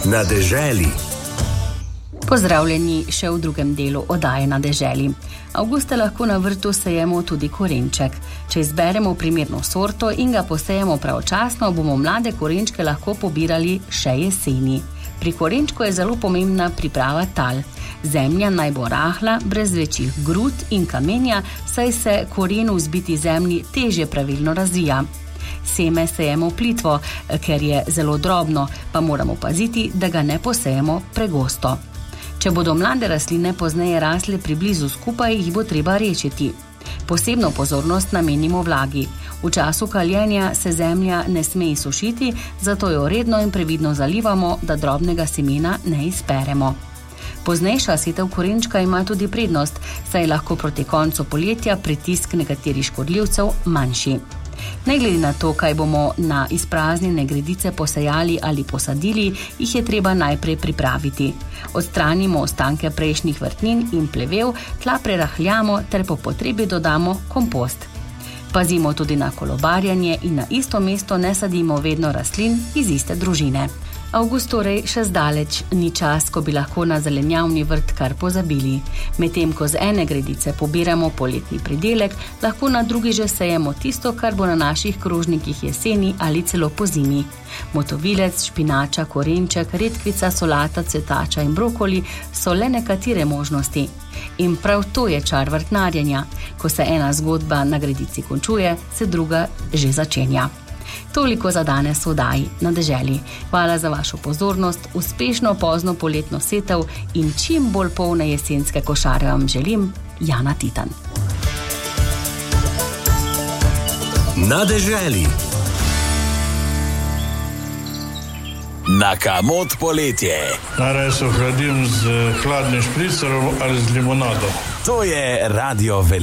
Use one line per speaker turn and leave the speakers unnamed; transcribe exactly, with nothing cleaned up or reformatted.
Na deželi.
Pozdravljeni še v drugem delu oddaje Na deželi. Avgusta lahko na vrtu sejemo tudi korenček. Če izberemo primerno sorto in ga posejemo pravočasno, bomo mlade korenčke lahko pobirali še jeseni. Pri korenčku je zelo pomembna priprava tal. Zemlja naj bo rahla, brez večjih grud in kamenja, saj se koren v zbiti zemlji težje pravilno razvija. Seme sejemo plitvo, ker je zelo drobno, pa moramo paziti, da ga ne posejemo pregosto. Če bodo mlade rastline pozneje rasle priblizu skupaj, jih bo treba rešiti. Posebno pozornost namenimo vlagi. V času kaljenja se zemlja ne sme izsušiti, zato jo redno in previdno zalivamo, da drobnega semena ne izperemo. Poznejša setev korenčka ima tudi prednost, saj je lahko proti koncu poletja pritisk nekaterih škodljivcev manjši. Ne glede na to, kaj bomo na izpraznjene gredice posejali ali posadili, jih je treba najprej pripraviti. Odstranimo ostanke prejšnjih vrtnin in plevel, tla prerahljamo ter po potrebi dodamo kompost. Pazimo tudi na kolobarjanje in na isto mesto ne sadimo vedno rastlin iz iste družine. Avgust torej še zdaleč ni čas, ko bi lahko na zelenjavni vrt kar pozabili. Medtem ko z ene gredice pobiramo poletni pridelek, lahko na drugi že sejemo tisto, kar bo na naših krožnikih jeseni ali celo pozimi. Motovilec, špinača, korenček, redkvica, solata, cvetača in brokoli so le nekatere možnosti. In prav to je čar vrtnarjenja. Ko se ena zgodba na gredici končuje, se druga že začenja. Toliko za danes v oddaji Na deželi. Hvala za vašo pozornost, uspešno pozno poletno setev in čim bolj polne jesenske košare vam želim, Jana Titan.
Na deželi. Na kamot poletje.
Naraj se ohladim z hladnim špricerom ali z limonado.
To je Radio Velenje.